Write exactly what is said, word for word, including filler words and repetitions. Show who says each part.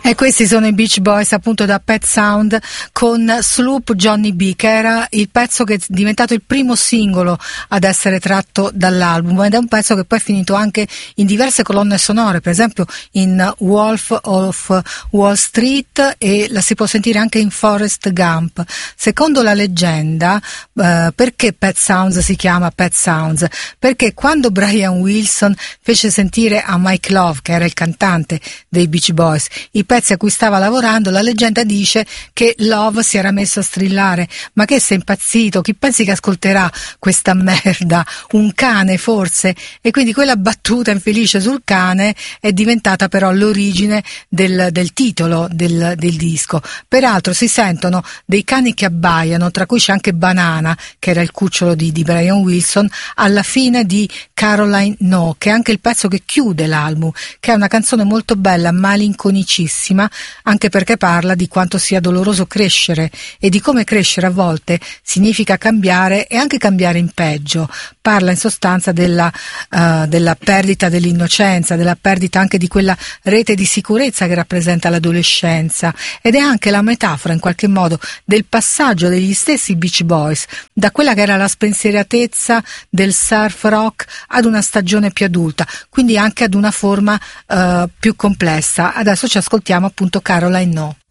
Speaker 1: E questi sono i Beach Boys, appunto, da Pet Sound, con Sloop Johnny B, che era il pezzo che è diventato il primo singolo ad essere tratto dall'album, ed è un pezzo che poi è finito anche in diverse colonne sonore, per esempio in Wolf of Wall Street, e la si può sentire anche in Forrest Gump. Secondo la leggenda, eh, perché Pet Sounds si chiama Pet Sounds? Perché quando Brian Wilson fece sentire a Mike Love, che era il cantante dei Beach Boys, i pezzi a cui stava lavorando, la leggenda dice che Love si era messo a strillare: ma che sei impazzito, chi pensi che ascolterà questa merda, un cane forse? E quindi quella battuta infelice sul cane è diventata però l'origine del, del titolo del, del disco. Peraltro si sentono dei cani che abbaiano, tra cui c'è anche Banana, che era il cucciolo di, di Brian Wilson, alla fine di Caroline No, che è anche il pezzo che chiude l'album, che è una canzone molto bella, malinconicissima, anche perché parla di quanto sia doloroso crescere e di come crescere a volte significa cambiare, e anche cambiare in peggio. Parla in sostanza della, uh, della perdita dell'innocenza, della perdita anche di quella rete di sicurezza che rappresenta l'adolescenza, ed è anche la metafora in qualche modo del passaggio degli stessi Beach Boys da quella che era la spensieratezza del surf rock ad una stagione più adulta, quindi anche ad una forma uh, più complessa. Adesso ci ascoltiamo appunto Caroline No.